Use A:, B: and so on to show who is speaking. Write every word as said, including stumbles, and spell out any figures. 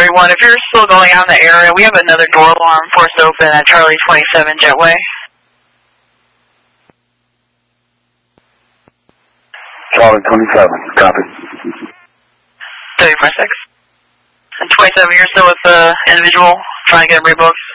A: thirty-one, if you're still going out in the area, we have another door alarm forced open at Charlie twenty-seven Jetway.
B: Charlie twenty-seven, copy.
A: thirty-four six. And twenty-seven, you're still with the individual trying to get him rebooked?